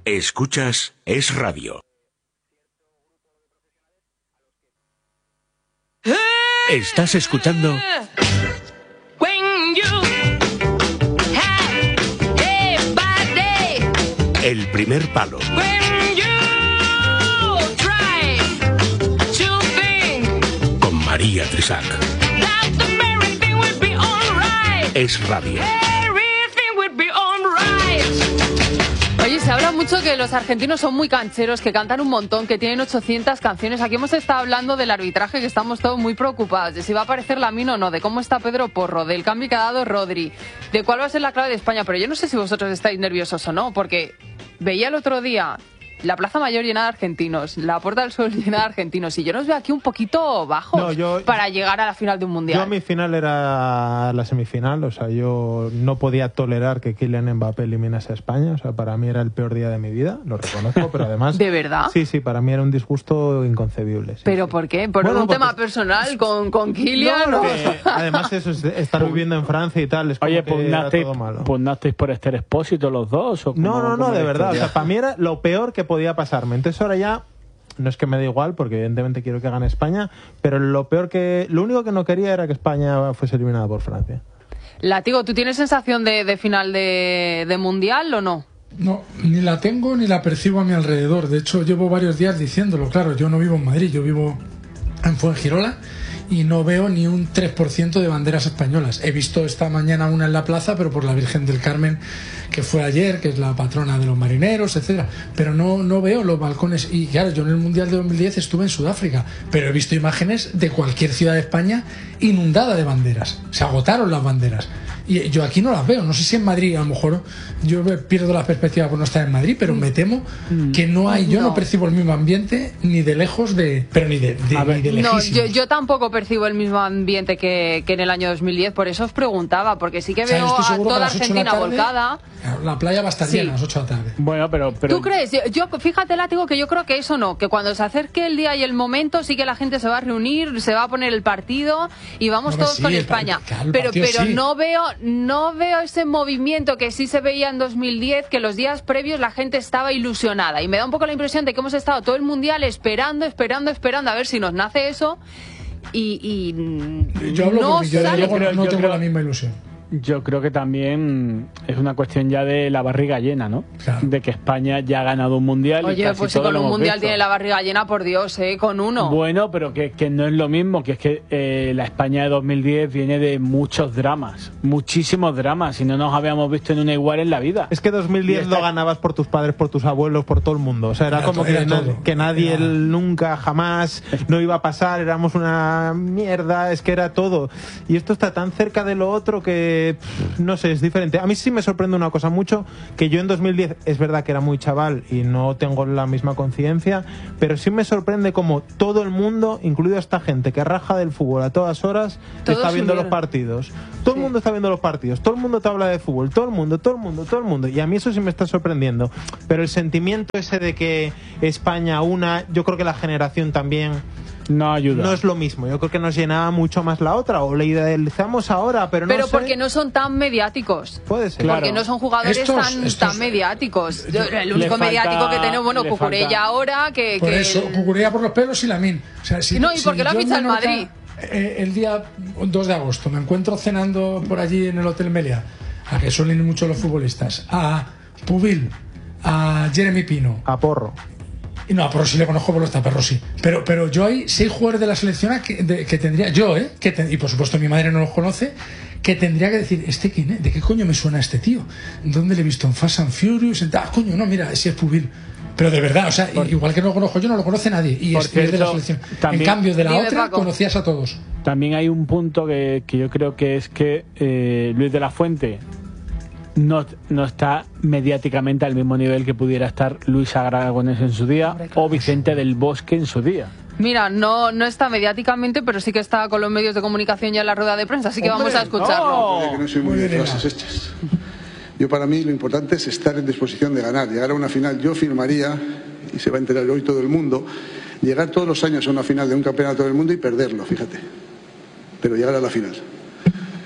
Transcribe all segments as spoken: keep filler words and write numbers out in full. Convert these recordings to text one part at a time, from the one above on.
Escuchas Es Radio. Estás escuchando El Primer Palo con María Trisac. Es Radio. Oye, se habla mucho que los argentinos son muy cancheros, que cantan un montón, que tienen ochocientas canciones. Aquí hemos estado hablando del arbitraje, que estamos todos muy preocupados, de si va a aparecer Lamine o no, de cómo está Pedro Porro, del cambio que ha dado Rodri, de cuál va a ser la clave de España. Pero yo no sé si vosotros estáis nerviosos o no, porque veía el otro día la Plaza Mayor llena de argentinos, la Puerta del Sol llena de argentinos, y yo nos veo aquí un poquito bajos no, yo, para llegar a la final de un mundial. Yo mi final era la semifinal, o sea, yo no podía tolerar que Kylian Mbappé eliminase a España, o sea, para mí era el peor día de mi vida, lo reconozco, pero además... ¿De verdad? Sí, sí, para mí era un disgusto inconcebible. Sí, ¿Pero sí. por qué? ¿Por bueno, un porque... tema personal con, con Kylian? No, ¿O? que, además eso, es estar viviendo en Francia y tal, es como Oye, que pugnasteis, era todo malo. ¿pugnasteis por Esther Expósito los dos? ¿O no, cómo, no, no, cómo de la verdad, historia? o sea, para mí era lo peor que podía pasarme, entonces ahora ya... No es que me dé igual, porque evidentemente quiero que gane España, pero lo peor que, lo único que no quería era que España fuese eliminada por Francia. Latigo, ¿tú tienes sensación de, de final de, de mundial o no? No, ni la tengo ni la percibo a mi alrededor. De hecho, llevo varios días diciéndolo. Claro, yo no vivo en Madrid, yo vivo en Fuengirola y no veo ni un tres por ciento de banderas españolas. He visto esta mañana una en la plaza, pero por la Virgen del Carmen, que fue ayer, que es la patrona de los marineros, etcétera. Pero no, no veo los balcones. Y claro, yo en el Mundial de dos mil diez estuve en Sudáfrica, pero he visto imágenes de cualquier ciudad de España inundada de banderas. Se agotaron las banderas. Y yo aquí no las veo. No sé si en Madrid, a lo mejor yo pierdo la perspectiva por no estar en Madrid, pero me temo que no hay. Yo no, no percibo el mismo ambiente ni de lejos de, pero ni de, de, ni de no, lejísimos. yo, yo tampoco percibo el mismo ambiente que, que en el año dos mil diez. Por eso os preguntaba, porque sí que veo o sea, a toda a Argentina tarde, volcada. La playa va a estar Sí. llena a las ocho de la tarde. Bueno, pero, pero... ¿Tú crees? Yo, yo fíjate, Látigo, que yo creo que eso no, que cuando se acerque el día y el momento sí que la gente se va a reunir, se va a poner el partido y vamos no, todos sí, con el España. Claro, el pero pero sí. no veo no veo ese movimiento que sí se veía en dos mil diez, que los días previos la gente estaba ilusionada, y me da un poco la impresión de que hemos estado todo el mundial esperando, esperando, esperando a ver si nos nace eso y, y yo hablo no por mí, yo, sale. yo creo, no yo tengo creo- la misma ilusión. Yo creo que también es una cuestión ya de la barriga llena, ¿no? Claro. De que España ya ha ganado un mundial. y Oye, casi pues si todo con lo un hemos mundial visto. tiene la barriga llena, por Dios, ¿eh? Con uno. Bueno, pero que, que no es lo mismo, que es que eh, la España de dos mil diez viene de muchos dramas, muchísimos dramas, y no nos habíamos visto en una igual en la vida. Es que dos mil diez Y esta- lo ganabas por tus padres, por tus abuelos, por todo el mundo. O sea, era, Era como to- que, era na- todo. que nadie, Era- el- nunca, jamás, no iba a pasar, éramos una mierda, es que era todo. Y esto está tan cerca de lo otro que, pff, no sé, es diferente. A mí sí me sorprende una cosa mucho, que yo en dos mil diez, es verdad que era muy chaval y no tengo la misma conciencia, pero sí me sorprende como todo el mundo, incluido esta gente que raja del fútbol a todas horas, Todos está viendo los unieron. partidos. Todo el mundo está viendo los partidos, todo el mundo te habla de fútbol, todo el mundo, todo el mundo, todo el mundo. Y a mí eso sí me está sorprendiendo. Pero el sentimiento ese de que España una, yo creo que la generación también No ayuda. no es lo mismo. Yo creo que nos llenaba mucho más la otra, o la idealizamos ahora, pero no Pero sé. porque no son tan mediáticos. Puede ser. Claro. Porque no son jugadores Estos- tan, estos- tan mediáticos. Yo- el Le único falta- mediático que tenemos, bueno, le Cucurella falta- ahora, que... Por que eso, el- Cucurella por los pelos y Lamine. O sea, si, No, y si porque lo ha yo en fichado el Menorca, Madrid. eh, el día dos de agosto me encuentro cenando por allí en el Hotel Meliá, a que suelen ir mucho los futbolistas, a Pubil, a Jeremy Pino. A Porro. Y no, a Porro sí le conozco por los taperros, sí. Pero, pero yo hay seis jugadores de la selección a que, de- que tendría, yo, ¿eh? Que te- y por supuesto mi madre no los conoce, que tendría que decir, ¿este quién es? ¿De qué coño me suena este tío? ¿Dónde le he visto? ¿En Fast and Furious? En- Ah, coño, no, mira, ese es Pubil. Pero de verdad, o sea, Por- igual que no lo conozco yo, no lo conoce nadie. Y Por es, y es de la cierto, selección. también- En cambio, de la Dime, otra, Paco. conocías a todos. También hay un punto que, que yo creo que es que eh, Luis de la Fuente no, no está mediáticamente al mismo nivel que pudiera estar Luis Aragonés en su día o Vicente del Bosque en su día. Mira, no, no está mediáticamente, pero sí que está con los medios de comunicación ya en la rueda de prensa, así que ¡Hombre! vamos a escucharlo. ¡No! Que no soy muy Muy de bien, frases Eva. hechas. Yo, para mí, lo importante es estar en disposición de ganar. Llegar a una final, yo firmaría, y se va a enterar hoy todo el mundo, llegar todos los años a una final de un campeonato del mundo y perderlo, fíjate. Pero llegar a la final.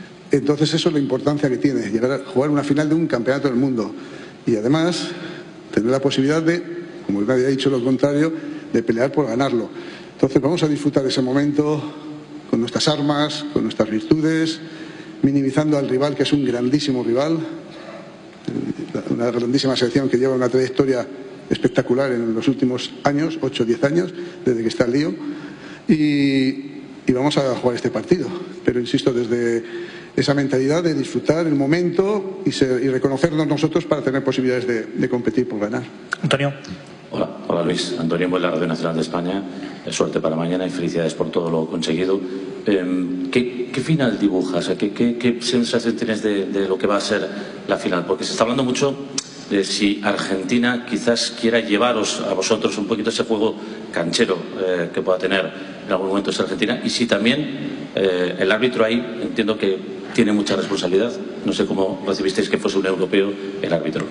Entonces eso es la importancia que tiene, llegar a jugar una final de un campeonato del mundo. Y además, tener la posibilidad de, como nadie ha dicho lo contrario, de pelear por ganarlo. Entonces vamos a disfrutar de ese momento con nuestras armas, con nuestras virtudes, minimizando al rival, que es un grandísimo rival, una grandísima selección que lleva una trayectoria espectacular en los últimos años, ocho o diez años, desde que está el lío, y, y vamos a jugar este partido. Pero insisto, desde esa mentalidad de disfrutar el momento y, ser, y reconocernos nosotros para tener posibilidades de, de competir por ganar. Antonio. Hola, hola Luis. Antonio Muela, Radio Nacional de España. Suerte para mañana y felicidades por todo lo conseguido. Eh, ¿qué, ¿Qué final dibujas? ¿Qué, qué, qué sensación tienes de, de lo que va a ser la final? Porque se está hablando mucho de si Argentina quizás quiera llevaros a vosotros un poquito ese juego canchero eh, que pueda tener en algún momento esa Argentina, y si también eh, el árbitro ahí entiendo que tiene mucha responsabilidad. No sé cómo recibisteis que fuese un europeo el árbitro.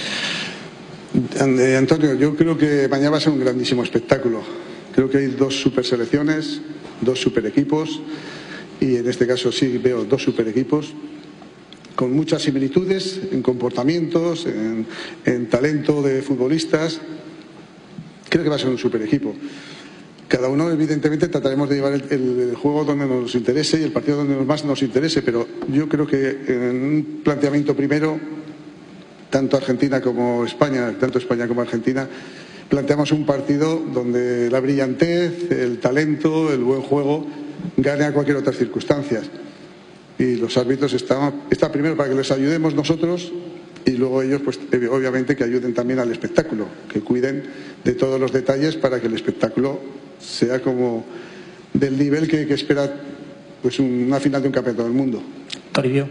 Antonio, yo creo que mañana va a ser un grandísimo espectáculo. Creo que hay dos super selecciones, dos super equipos, y en este caso sí veo dos super equipos con muchas similitudes en comportamientos, en, en talento de futbolistas. Creo que va a ser un super equipo. Cada uno, evidentemente, trataremos de llevar el, el, el juego donde nos interese y el partido donde más nos interese, pero yo creo que en un planteamiento primero, tanto Argentina como España, tanto España como Argentina, planteamos un partido donde la brillantez, el talento, el buen juego gane a cualquier otra circunstancia. Y los árbitros están, está primero para que les ayudemos nosotros, y luego ellos, pues obviamente, que ayuden también al espectáculo, que cuiden de todos los detalles para que el espectáculo sea como del nivel que, que espera pues una final de un campeonato del mundo. Toribio.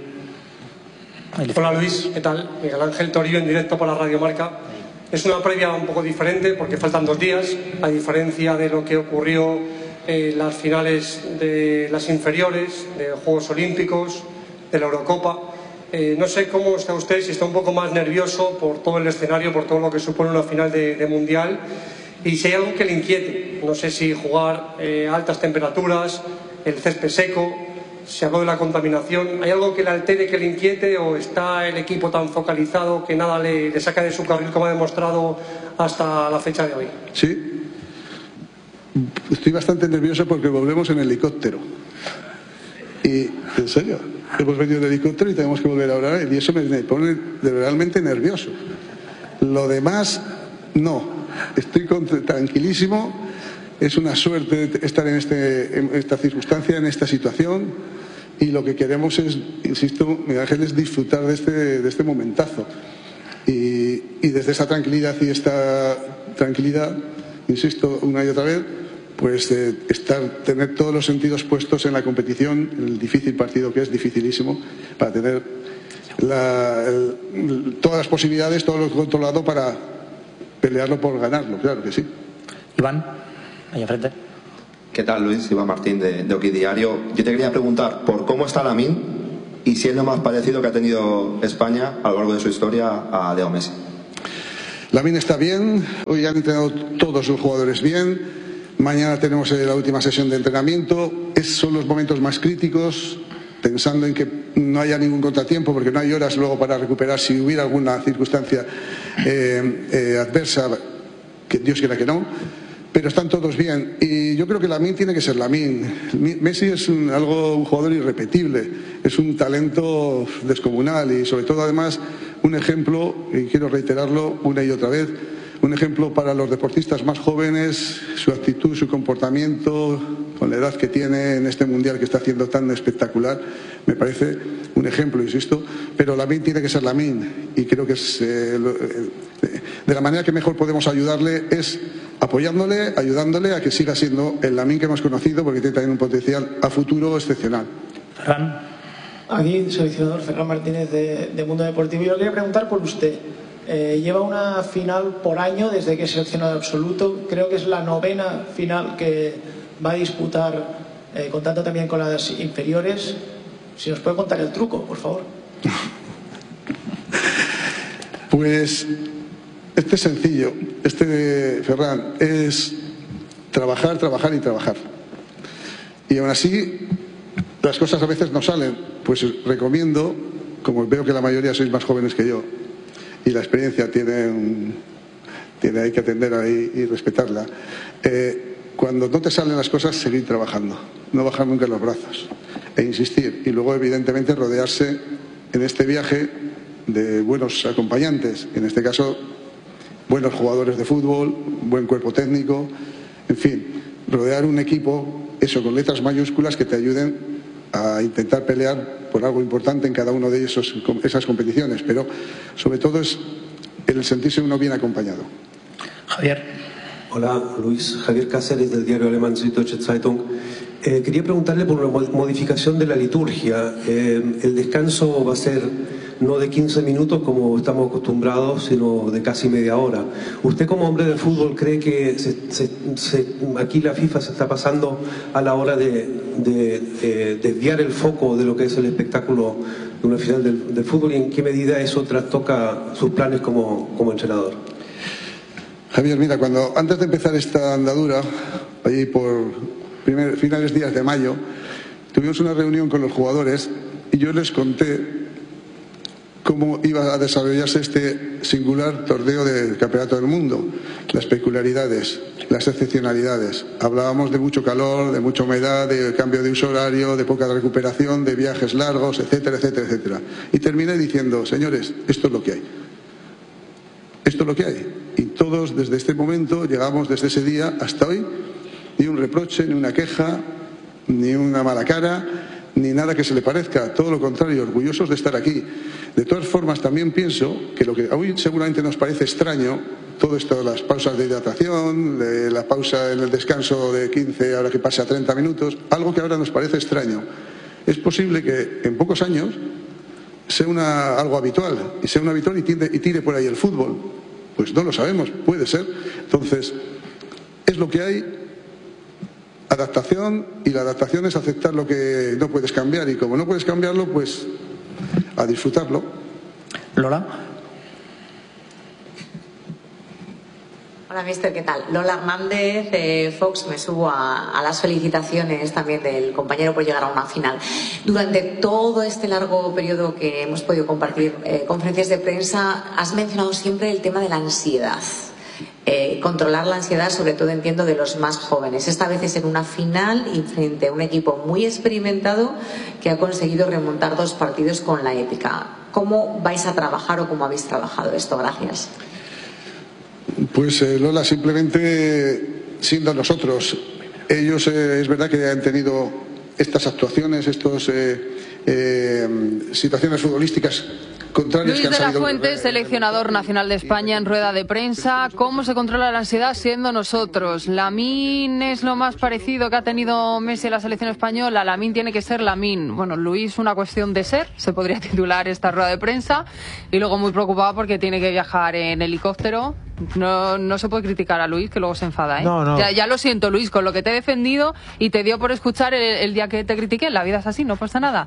Hola Luis, ¿qué tal? Miguel Ángel Toribio en directo para Radio Marca. Es una previa un poco diferente porque faltan dos días, a diferencia de lo que ocurrió en las finales de las inferiores, de los Juegos Olímpicos, de la Eurocopa. Eh, no sé cómo está usted, si está un poco más nervioso por todo el escenario, por todo lo que supone una final de, de Mundial, y si hay algo que le inquiete. No sé si jugar eh, a altas temperaturas, el césped seco, se habló de la contaminación. ¿Hay algo que le altere, que le inquiete, o está el equipo tan focalizado que nada le, le saca de su carril, como ha demostrado hasta la fecha de hoy? Sí. Estoy bastante nervioso porque volvemos en helicóptero. Y, en serio, hemos venido en helicóptero y tenemos que volver ahora, y eso me pone realmente nervioso. Lo demás, no. Estoy tranquilísimo. Es una suerte estar en, este, en esta circunstancia, en esta situación, y lo que queremos es, insisto, Miguel Ángel, es disfrutar de este, de este momentazo. Y, y desde esa tranquilidad y esta tranquilidad, insisto una y otra vez, pues eh, estar, tener todos los sentidos puestos en la competición, en el difícil partido que es, dificilísimo, para tener la, el, todas las posibilidades, todo lo controlado para pelearlo por ganarlo, claro que sí. Iván, ahí enfrente. ¿Qué tal, Luis? Iván Martín de, de Oki Diario. Yo te quería preguntar por cómo está Lamine y si es lo más parecido que ha tenido España a lo largo de su historia a Leo Messi. Lamine está bien, hoy han entrenado todos los jugadores bien. Mañana tenemos la última sesión de entrenamiento. Esos son los momentos más críticos, pensando en que no haya ningún contratiempo, porque no hay horas luego para recuperar si hubiera alguna circunstancia eh, eh, adversa, que Dios quiera que no. Pero están todos bien, y yo creo que Lamine tiene que ser Lamine. Messi es un, algo, un jugador irrepetible, es un talento descomunal, y sobre todo además un ejemplo, y quiero reiterarlo una y otra vez, un ejemplo para los deportistas más jóvenes, su actitud, su comportamiento, con la edad que tiene en este mundial que está haciendo tan espectacular, me parece un ejemplo, insisto, pero Lamine tiene que ser Lamine, y creo que es, eh, de la manera que mejor podemos ayudarle es apoyándole, ayudándole a que siga siendo el Lamine que hemos conocido, porque tiene también un potencial a futuro excepcional. Ferran. Aquí, seleccionador Ferran Martínez de, de Mundo Deportivo. Yo quería preguntar por usted. Eh, lleva una final por año desde que es seleccionado absoluto. Creo que es la novena final que va a disputar, eh, contando también con las inferiores. Si nos puede contar el truco, por favor. Pues este es sencillo. Este, Ferran, es trabajar, trabajar y trabajar. Y aún así, las cosas a veces no salen. Pues recomiendo, como veo que la mayoría sois más jóvenes que yo, y la experiencia tiene un, tiene, hay que atender ahí y respetarla. Eh, cuando no te salen las cosas, seguir trabajando, no bajar nunca los brazos e insistir. Y luego, evidentemente, rodearse en este viaje de buenos acompañantes, en este caso, buenos jugadores de fútbol, buen cuerpo técnico, en fin, rodear un equipo, eso, con letras mayúsculas que te ayuden a intentar pelear por algo importante en cada una de esos, esas competiciones, pero sobre todo es el sentirse uno bien acompañado. Javier. Hola, Luis. Javier Cáceres, del diario alemán Süddeutsche Zeitung. Eh, quería preguntarle por una modificación de la liturgia. Eh, el descanso va a ser no de quince minutos como estamos acostumbrados, sino de casi media hora. ¿Usted, como hombre del fútbol, cree que se, se, se, aquí la FIFA se está pasando a la hora de, de eh, desviar el foco de lo que es el espectáculo de una final del, del fútbol, y en qué medida eso trastoca sus planes como, como entrenador? Javier, mira, cuando antes de empezar esta andadura, allí por primer, finales días de mayo, tuvimos una reunión con los jugadores y yo les conté cómo iba a desarrollarse este singular torneo del Campeonato del Mundo, las peculiaridades, las excepcionalidades. Hablábamos de mucho calor, de mucha humedad, de cambio de uso horario, de poca recuperación, de viajes largos, etcétera, etcétera, etcétera. Y terminé diciendo, señores, esto es lo que hay. Esto es lo que hay. Y todos desde este momento, llegamos desde ese día hasta hoy, ni un reproche, ni una queja, ni una mala cara, ni nada que se le parezca. Todo lo contrario, orgullosos de estar aquí. De todas formas, también pienso que lo que hoy seguramente nos parece extraño, todo esto de las pausas de hidratación, de la pausa en el descanso de quince, ahora que pase a treinta minutos, algo que ahora nos parece extraño. Es posible que en pocos años sea una, algo habitual, y sea un habitual y tire, y tire por ahí el fútbol. Pues no lo sabemos, puede ser. Entonces, es lo que hay, adaptación, y la adaptación es aceptar lo que no puedes cambiar, y como no puedes cambiarlo, pues a disfrutarlo. Lola. Hola, mister, ¿qué tal? Lola Hernández, eh, Fox, me subo a, a las felicitaciones también del compañero por llegar a una final. Durante todo este largo periodo que hemos podido compartir eh, conferencias de prensa, has mencionado siempre el tema de la ansiedad. Eh, controlar la ansiedad, sobre todo entiendo de los más jóvenes. Esta vez es en una final y frente a un equipo muy experimentado que ha conseguido remontar dos partidos con la épica. ¿Cómo vais a trabajar o cómo habéis trabajado esto? Gracias. Pues eh, Lola, simplemente siendo nosotros. Ellos eh, es verdad que han tenido estas actuaciones, estas eh, eh, situaciones futbolísticas contrarias. Luis que han de la salido... Fuente, seleccionador nacional de España, en rueda de prensa. ¿Cómo se controla la ansiedad siendo nosotros? Lamine es lo más parecido que ha tenido Messi a la selección española. Lamine tiene que ser Lamine. Bueno, Luis, una cuestión de ser, se podría titular esta rueda de prensa. Y luego muy preocupado porque tiene que viajar en helicóptero. No, no se puede criticar a Luis, que luego se enfada, ¿eh? No, no. Ya, ya lo siento, Luis, con lo que te he defendido y te dio por escuchar el, el día que te critiqué. La vida es así, no pasa nada.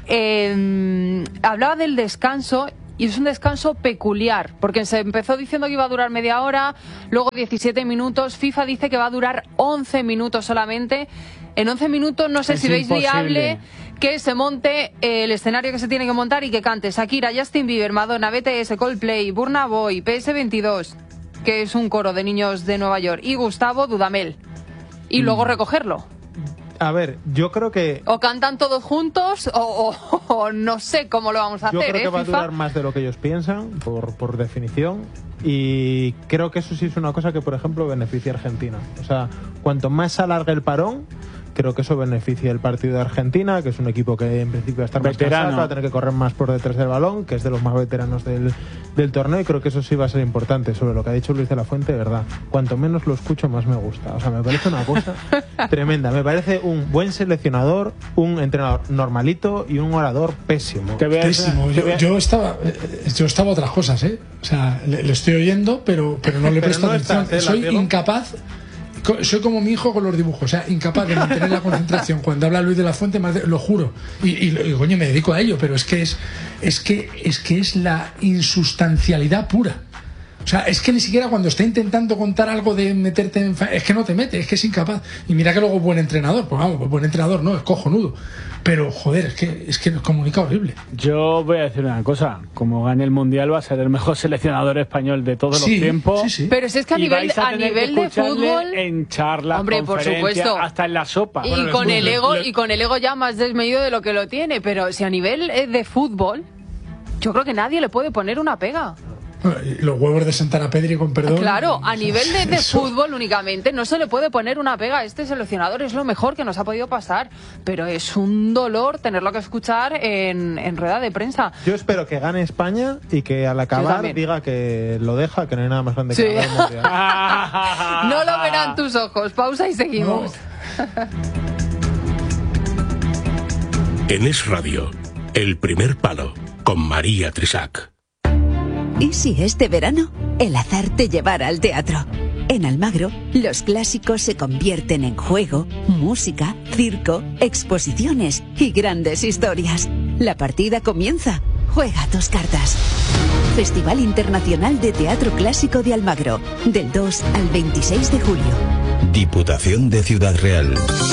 Eh, hablaba del descanso. Y es un descanso peculiar, porque se empezó diciendo que iba a durar media hora, luego diecisiete minutos. FIFA dice que va a durar once minutos solamente. En once minutos no sé Es si veis imposible. viable que se monte eh, el escenario que se tiene que montar y que cante Shakira, Justin Bieber, Madonna, B T S, Coldplay, Burna Boy, P S veintidós, que es un coro de niños de Nueva York, y Gustavo Dudamel. Y mm. luego recogerlo. A ver, yo creo que... O cantan todos juntos, o, o, o no sé cómo lo vamos a yo hacer, creo ¿eh, que va FIFA? a durar más de lo que ellos piensan, por, por definición. Y creo que eso sí es una cosa que, por ejemplo, beneficia a Argentina. O sea, cuanto más se alargue el parón, creo que eso beneficia el partido de Argentina, que es un equipo que en principio va a estar más Veterano. cansado, va a tener que correr más por detrás del balón, que es de los más veteranos del, del torneo, y creo que eso sí va a ser importante. Sobre lo que ha dicho Luis de la Fuente, de verdad, cuanto menos lo escucho, más me gusta. O sea, me parece una cosa tremenda. Me parece un buen seleccionador, un entrenador normalito y un orador pésimo. Pésimo. Yo, yo estaba yo estaba a otras cosas, ¿eh? O sea, le, le estoy oyendo, pero, pero no le presto no atención. estás, ¿eh, Soy Laciego? incapaz. Soy como mi hijo con los dibujos, o sea, incapaz de mantener la concentración cuando habla Luis de la Fuente, más de- lo juro, y, y, y, coño, me dedico a ello, pero es que es es que es que es la insustancialidad pura. O sea, es que ni siquiera cuando está intentando contar algo de meterte en... Es que no te mete, es que es incapaz. Y mira que luego es buen entrenador. Pues vamos, pues buen entrenador no, es cojonudo. Pero, joder, es que, es que nos comunica horrible. Yo voy a decir una cosa. Como gane el Mundial va a ser el mejor seleccionador español de todos Sí, los tiempos. sí, sí. Pero si es que a Y nivel, vais a a tener nivel que de escucharle fútbol... en charlas, Hombre, por conferencias, supuesto. hasta en la sopa. Y Bueno, con le- el ego le- y con el ego ya más desmedido de lo que lo tiene, pero si a nivel eh, de fútbol, yo creo que nadie le puede poner una pega. Y los huevos de sentar a Pedri con perdón. Claro, a nivel de, de Eso. fútbol únicamente no se le puede poner una pega a este seleccionador, es lo mejor que nos ha podido pasar, pero es un dolor tenerlo que escuchar en, en rueda de prensa. Yo espero que gane España y que al acabar también. diga que lo deja, que no hay nada más grande Sí. que ganar el Mundial. No lo verán tus ojos, pausa y seguimos. En Es Radio, El Primer Palo, con María Trisac. ¿Y si este verano el azar te llevara al teatro? En Almagro, los clásicos se convierten en juego, música, circo, exposiciones y grandes historias. La partida comienza. Juega tus cartas. Festival Internacional de Teatro Clásico de Almagro, del dos al veintiséis de julio. Diputación de Ciudad Real.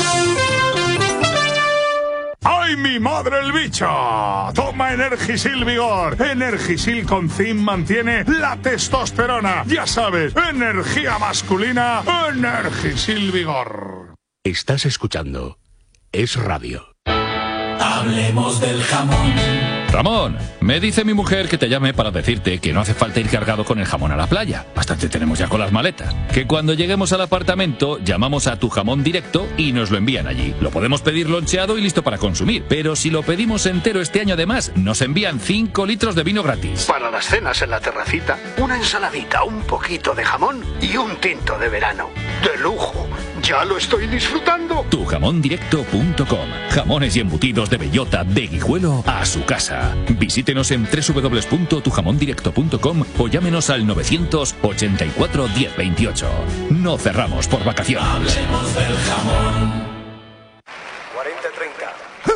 ¡Ay, mi madre el bicho! Toma Energisil Vigor. Energisil con zinc mantiene la testosterona. Ya sabes, energía masculina, Energisil Vigor. Estás escuchando Es Radio. Hablemos del jamón. Ramón, me dice mi mujer que te llame para decirte que no hace falta ir cargado con el jamón a la playa. Bastante tenemos ya con las maletas. Que cuando lleguemos al apartamento llamamos a Tu Jamón Directo y nos lo envían allí. Lo podemos pedir loncheado y listo para consumir. Pero si lo pedimos entero este año además, nos envían cinco litros de vino gratis. Para las cenas en la terracita, una ensaladita, un poquito de jamón y un tinto de verano. ¡De lujo! ¡Ya lo estoy disfrutando! tu jamón directo punto com. Jamones y embutidos de bellota de Guijuelo a su casa. Visítenos en doble u doble u doble u punto tu jamón directo punto com o llámenos al novecientos ochenta y cuatro diez veintiocho. No cerramos por vacaciones. Hablemos del jamón. cuarenta treinta.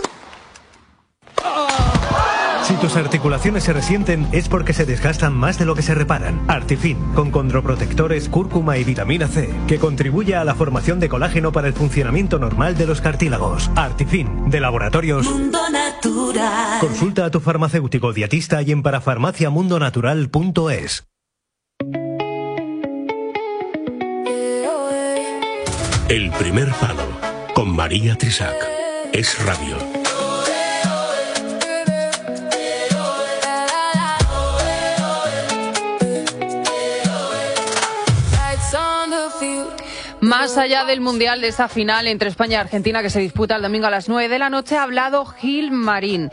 Si tus articulaciones se resienten es porque se desgastan más de lo que se reparan. Artifin, con condroprotectores, cúrcuma y vitamina C, que contribuye a la formación de colágeno para el funcionamiento normal de los cartílagos. Artifin, de Laboratorios Mundo Natural. Consulta a tu farmacéutico dietista y en parafarmaciamundonatural punto es. El Primer Palo, con María Trisac. Es Radio. Más allá del Mundial, de esa final entre España y Argentina que se disputa el domingo a las nueve de la noche, ha hablado Gil Marín.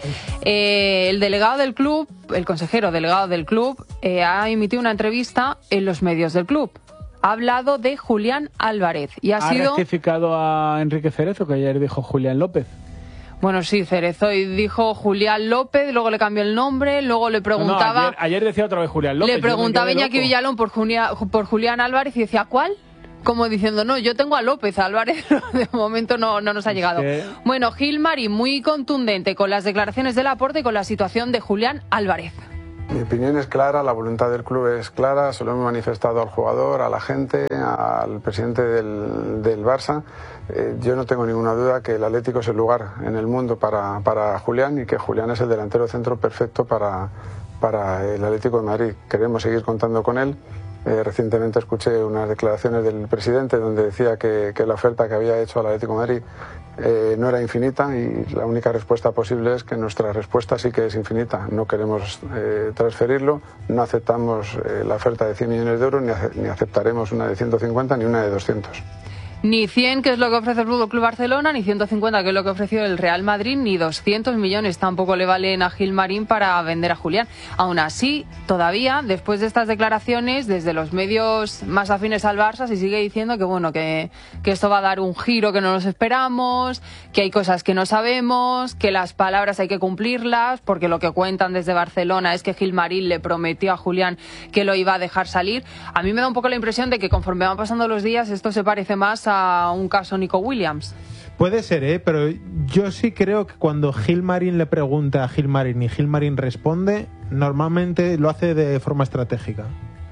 Eh, el delegado del club, el consejero delegado del club, eh, ha emitido una entrevista en los medios del club. Ha hablado de Julián Álvarez y ha, ¿Ha sido... rectificado a Enrique Cerezo, que ayer dijo Julián López? Bueno, sí, Cerezo y dijo Julián López, luego le cambió el nombre, luego le preguntaba... No, no, ayer, ayer decía otra vez Julián López. Le preguntaba Iñaki Villalón por, Julia, por Julián Álvarez y decía, ¿cuál? Como diciendo, no, yo tengo a López, Álvarez de momento no, no nos ha llegado. ¿Qué? Bueno, Gil Marín, muy contundente con las declaraciones de Laporte y con la situación de Julián Álvarez. Mi opinión es clara, la voluntad del club es clara, se lo hemos manifestado al jugador, a la gente, al presidente del, del Barça. Eh, yo no tengo ninguna duda que el Atlético es el lugar en el mundo para, para Julián y que Julián es el delantero centro perfecto para, para el Atlético de Madrid. Queremos seguir contando con él. Eh, recientemente escuché unas declaraciones del presidente donde decía que, que la oferta que había hecho al Atlético de Madrid eh, no era infinita y la única respuesta posible es que nuestra respuesta sí que es infinita. No queremos eh, transferirlo, no aceptamos eh, la oferta de cien millones de euros ni, ace ni aceptaremos una de ciento cincuenta ni una de doscientos. Ni cien, que es lo que ofrece el Fútbol Club Barcelona, ni ciento cincuenta, que es lo que ofreció el Real Madrid, ni doscientos millones tampoco le valen a Gil Marín para vender a Julián. Aún así, todavía, después de estas declaraciones, desde los medios más afines al Barça, se sigue diciendo que bueno, que, que esto va a dar un giro que no nos esperamos, que hay cosas que no sabemos, que las palabras hay que cumplirlas, porque lo que cuentan desde Barcelona es que Gil Marín le prometió a Julián que lo iba a dejar salir. A mí me da un poco la impresión de que conforme van pasando los días, esto se parece más a un caso Nico Williams. Puede ser, ¿eh? Pero yo sí creo que cuando Gil Marín le pregunta a Gil Marín y Gil Marín responde, normalmente lo hace de forma estratégica.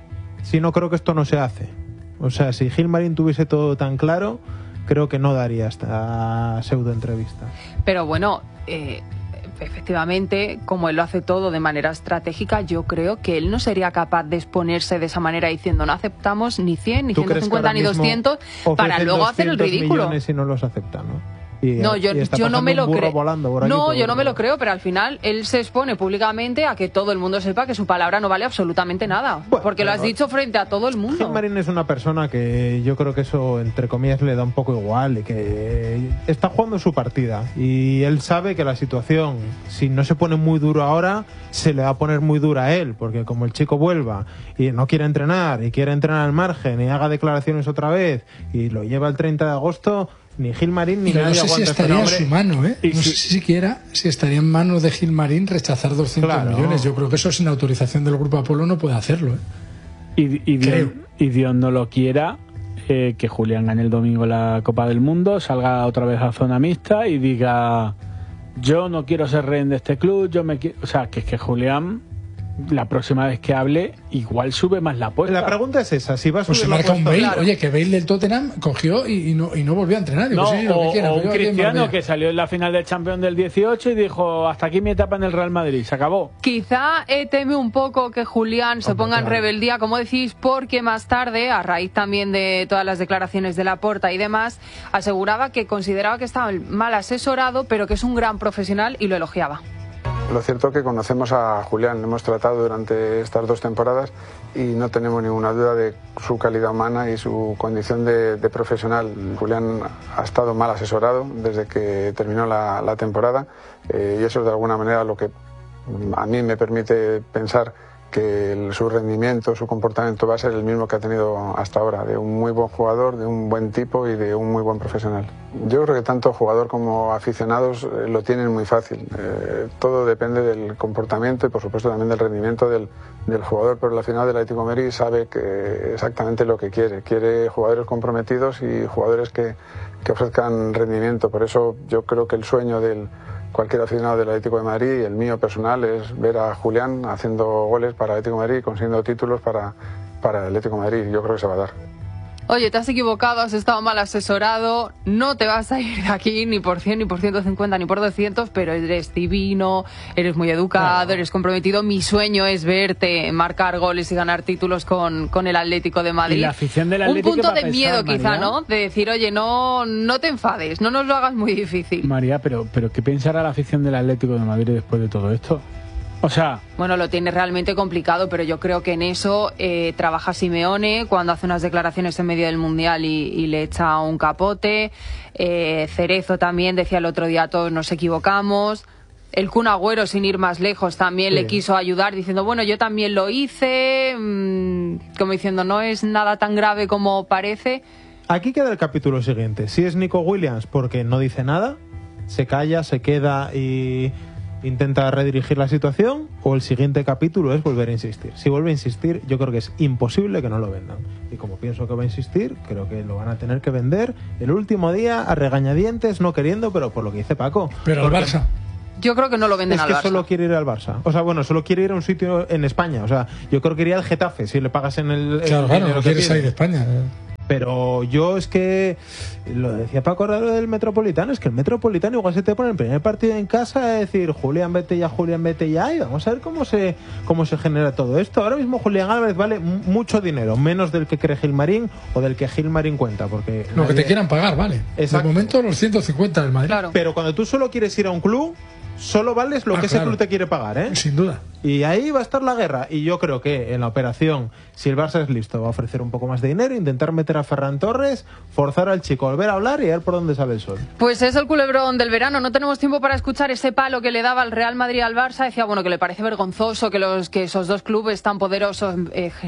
Si no, creo que esto no se hace. O sea, si Gilmarín tuviese todo tan claro, creo que no daría esta pseudo entrevista. Pero bueno, eh, efectivamente, como él lo hace todo de manera estratégica, yo creo que él no sería capaz de exponerse de esa manera diciendo no aceptamos ni cien, ni ciento cincuenta, ni doscientos para luego hacer el ridículo. Millones y no los acepta, ¿no? Y, no, yo, yo no me lo creo. No, yo no me lo creo, pero al final él se expone públicamente a que todo el mundo sepa que su palabra no vale absolutamente nada. Bueno, porque lo has dicho frente a todo el mundo. Gilmarín es una persona que yo creo que eso, entre comillas, le da un poco igual y que está jugando su partida. Y él sabe que la situación, si no se pone muy duro ahora, se le va a poner muy dura a él. Porque como el chico vuelva y no quiere entrenar y quiere entrenar al margen y haga declaraciones otra vez y lo lleva el treinta de agosto... Ni Gilmarín ni Pero nadie no sé si estaría en su mano, ¿eh? No sé si siquiera si estaría en manos de Gilmarín rechazar doscientos claro. millones. Yo creo que eso sin autorización del Grupo Apolo no puede hacerlo, ¿eh? Y, y, Dios, y Dios no lo quiera, eh, que Julián gane el domingo la Copa del Mundo, salga otra vez a zona mixta y diga yo no quiero ser rehén de este club, yo me quiero... O sea, que es que Julián... la próxima vez que hable igual sube más la apuesta. La pregunta es esa, si va a subir pues se la marca apuesta, un Bale, claro. Oye, que Bale del Tottenham cogió y, y, no, y no volvió a entrenar. Digo, No, sí, lo o, que quiera, o un pero yo Cristiano que salió en la final del Champions del dieciocho y dijo hasta aquí mi etapa en el Real Madrid, se acabó. Quizá eh, teme un poco que Julián se ponga en rebeldía, como decís, porque más tarde, a raíz también de todas las declaraciones de Laporta y demás, aseguraba que consideraba que estaba mal asesorado, pero que es un gran profesional y lo elogiaba. Lo cierto es que conocemos a Julián, le hemos tratado durante estas dos temporadas y no tenemos ninguna duda de su calidad humana y su condición de, de profesional. Julián ha estado mal asesorado desde que terminó la, la temporada eh, y eso es de alguna manera lo que a mí me permite pensar que el, su rendimiento, su comportamiento va a ser el mismo que ha tenido hasta ahora, de un muy buen jugador, de un buen tipo y de un muy buen profesional. Yo creo que tanto jugador como aficionados eh, lo tienen muy fácil. Eh, todo depende del comportamiento y por supuesto también del rendimiento del, del jugador, pero al final el Atlético de Madrid sabe que exactamente lo que quiere. Quiere jugadores comprometidos y jugadores que, que ofrezcan rendimiento. Por eso yo creo que el sueño del cualquier aficionado del Atlético de Madrid, y el mío personal, es ver a Julián haciendo goles para el Atlético de Madrid y consiguiendo títulos para, para el Atlético de Madrid. Yo creo que se va a dar. Oye, te has equivocado, has estado mal asesorado, no te vas a ir de aquí ni por cien, ni por ciento cincuenta, ni por doscientos, pero eres divino, eres muy educado, eres comprometido. Mi sueño es verte marcar goles y ganar títulos con, con el Atlético de Madrid. Y la afición del Atlético. Un punto de pensar, miedo, María, quizá, ¿no? De decir, oye, no, no te enfades, no nos lo hagas muy difícil. María, pero, pero ¿qué pensará la afición del Atlético de Madrid después de todo esto? O sea... Bueno, lo tiene realmente complicado, pero yo creo que en eso eh, trabaja Simeone cuando hace unas declaraciones en medio del Mundial y, y le echa un capote. Eh, Cerezo también decía el otro día, todos nos equivocamos. El Kun Agüero, sin ir más lejos, también sí. le quiso ayudar diciendo, bueno, yo también lo hice, mmm, como diciendo, no es nada tan grave como parece. Aquí queda el capítulo siguiente. Si es Nico Williams porque no dice nada, se calla, se queda y... intenta redirigir la situación, o el siguiente capítulo es volver a insistir. Si vuelve a insistir, yo creo que es imposible que no lo vendan. Y como pienso que va a insistir, creo que lo van a tener que vender el último día a regañadientes, no queriendo, pero por lo que dice Paco. Pero al Barça. Yo creo que no lo venden es al que Barça. Solo quiere ir al Barça. O sea, bueno, solo quiere ir a un sitio en España. O sea, yo creo que iría al Getafe si le pagas en el... Claro, claro, no quiere salir de España. ¿eh? Pero yo es que lo decía Paco del Metropolitano, es que el Metropolitano igual se te pone el primer partido en casa a decir Julián vete ya, Julián vete ya, y vamos a ver cómo se cómo se genera todo esto. Ahora mismo Julián Álvarez vale mucho dinero, menos del que cree Gilmarín o del que Gilmarín cuenta, porque lo nadie... que te quieran pagar, vale. Exacto. De momento los ciento cincuenta del Madrid. Claro. Pero cuando tú solo quieres ir a un club, solo vales lo ah, que claro. ese club te quiere pagar, ¿eh? Sin duda. Y ahí va a estar la guerra. Y yo creo que en la operación, si el Barça es listo, va a ofrecer un poco más de dinero, intentar meter a Ferran Torres, forzar al chico a volver a hablar y a ver por dónde sale el sol. Pues es el culebrón del verano. No tenemos tiempo para escuchar ese palo que le daba el Real Madrid al Barça. Decía, bueno, que le parece vergonzoso que los que esos dos clubes tan poderosos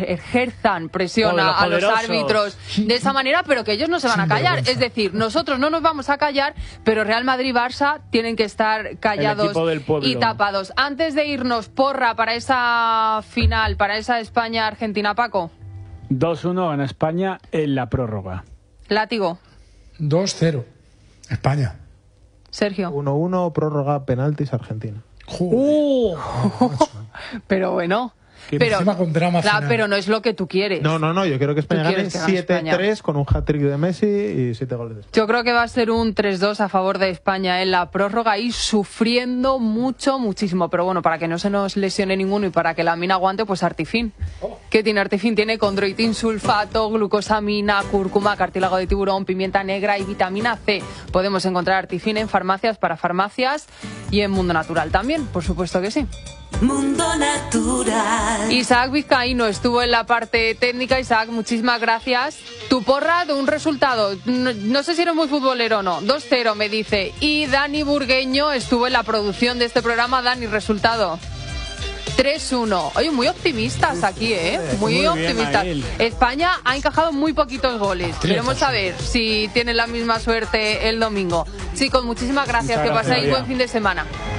ejerzan presión a, a los árbitros de esa manera, pero que ellos no se van a callar. Es decir, nosotros no nos vamos a callar, pero Real Madrid-Barça tienen que estar callados y tapados. Antes de irnos, porra para esa final, para esa España-Argentina, Paco. dos uno gana España en la prórroga. Látigo. dos cero. España. Sergio. uno uno, prórroga, penaltis, Argentina. Uh, pero bueno. Que pero, encima con drama claro, final. pero no es lo que tú quieres. No, no, no, yo quiero que España Tú gane quieres que gane siete tres España. con un hat-trick de Messi y siete goles de España. Yo creo que va a ser un tres dos a favor de España en la prórroga y sufriendo mucho, muchísimo. Pero bueno, para que no se nos lesione ninguno y para que la mina aguante, pues Artifin. ¿Qué tiene Artifin? Tiene condroitin, sulfato, glucosamina, cúrcuma, cartílago de tiburón, pimienta negra y vitamina C. Podemos encontrar Artifin en farmacias, para farmacias y en Mundo Natural también, por supuesto que sí. Mundo Natural. Isaac Vizcaíno estuvo en la parte técnica. Isaac, muchísimas gracias. Tu porra de un resultado, no, no sé si eres muy futbolero o no, dos cero me dice. Y Dani Burgueño estuvo en la producción de este programa. Dani, resultado tres uno. Oye, muy optimistas aquí, ¿eh? Muy, muy optimistas. España ha encajado muy poquitos goles. Queremos saber si tienen la misma suerte el domingo. Chicos, muchísimas gracias. Muchas que gracias, paséis buen fin de semana.